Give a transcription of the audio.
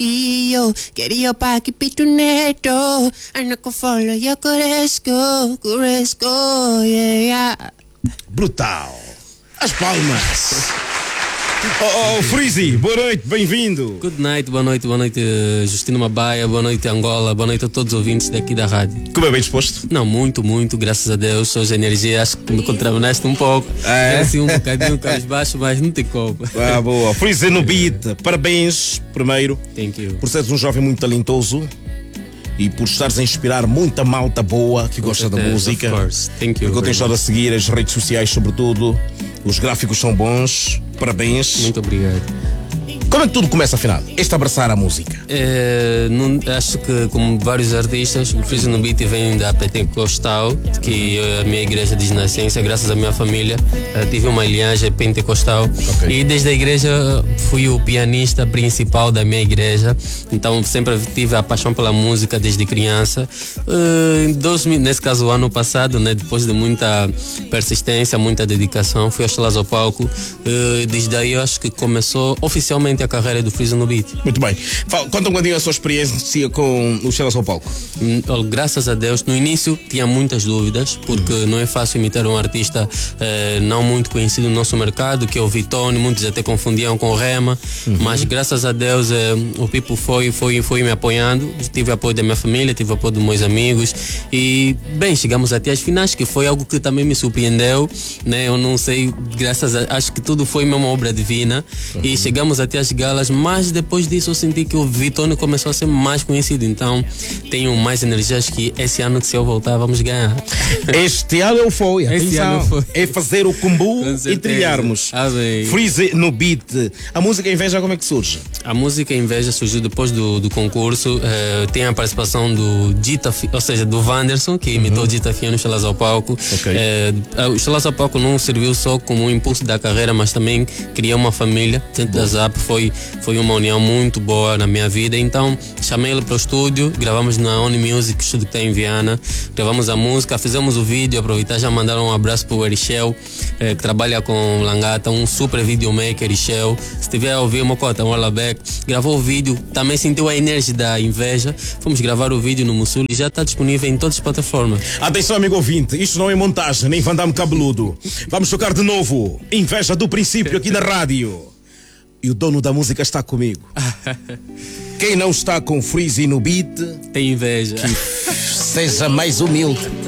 Y yo quería pa' que pito neto. Ando con follow, yo curesco, yeah. Brutal. As palmas. Oh, Freezy, boa noite, bem-vindo. Good night, boa noite, Justino Mabaia, boa noite, Angola, boa noite a todos os ouvintes daqui da rádio. Como é bem disposto? Não, muito, graças a Deus, hoje a energia, acho que me contramanaste um pouco. É assim um bocadinho cabisbaixo, mas não tem como. Ah, boa. Freezy no beat, parabéns, primeiro. Thank you. Por seres um jovem muito talentoso e por estares a inspirar muita malta boa que gosta da música. Of course. Thank you. Porque eu tenho estado a seguir as redes sociais, sobretudo. Os gráficos são bons, parabéns. Muito obrigado. Como é que tudo começa, afinal? Este abraçar a música? Acho que, como vários artistas, o Freezy no Beat vem da Pentecostal, que é a minha igreja de nascença. Graças à minha família, tive uma linhagem pentecostal. Okay. E desde a igreja fui o pianista principal da minha igreja. Então sempre tive a paixão pela música desde criança. Nesse caso, o ano passado, né, depois de muita persistência, muita dedicação, fui ao palco. Desde aí eu acho que começou oficialmente a carreira do Freezy no Beat. Muito bem. Conta um pouquinho a sua experiência com o Chelas ao Palco. Graças a Deus, no início tinha muitas dúvidas, porque não é fácil imitar um artista não muito conhecido no nosso mercado, que é o Vitone, muitos até confundiam com o Rema, mas graças a Deus o Pipo foi me apoiando, tive apoio da minha família, tive apoio dos meus amigos e, bem, chegamos até as finais, que foi algo que também me surpreendeu, né? Eu não sei, acho que tudo foi mesmo uma obra divina e chegamos até as galas, mas depois disso eu senti que o Vitone começou a ser mais conhecido, então tenho mais energias que esse ano, se eu voltar, vamos ganhar. Este ano foi, Este atenção, ano foi. é fazer o combo e trilharmos. Freezy no Beat. A música Inveja, como é que surge? A música Inveja surgiu depois do concurso. Tem a participação do Dita, ou seja, do Wanderson, que imitou Dita Fia no Chelas ao Palco. Okay. O Chelas ao Palco não serviu só como um impulso da carreira, mas também criou uma família dentro da ZAP. Foi uma união muito boa na minha vida. Então chamei ele para o estúdio, gravamos na Oni Music, estúdio que está em Viana, gravamos a música, fizemos o vídeo. Aproveitar já mandar um abraço para o Erichel, que trabalha com Langata, um super videomaker. Erichel, se tiver a ouvir Mocota, um Alabec, gravou o vídeo, também sentiu a energia da Inveja. Fomos gravar o vídeo no Mussul e já está disponível em todas as plataformas. Atenção, amigo ouvinte, isto não é montagem, nem Vandame cabeludo. Vamos tocar de novo Inveja do princípio aqui na rádio. E o dono da música está comigo. Quem não está com Freezy no Beat, tem inveja. Que seja mais humilde.